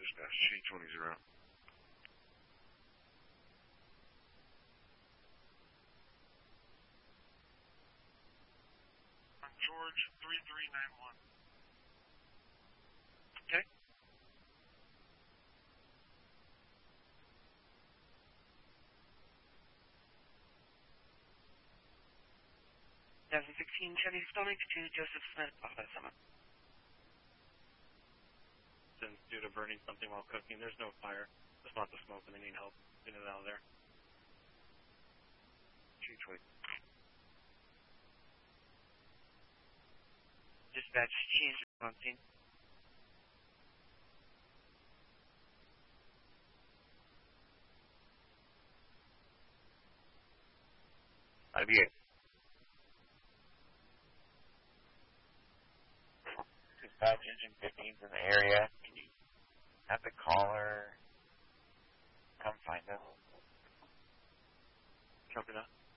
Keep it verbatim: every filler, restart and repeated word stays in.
dispatch. G twenty zero. On George three three nine one. Okay. twenty sixteen Chevy Stomach to Joseph Smith, Alpha Summit. Since due to burning something while cooking, there's no fire. Just lots of smoke and they need help getting it out of there. G twenty. Dispatch change on scene. I B A. Dispatch engine fifteen's in the area. Can you have the caller come find us? Copy that.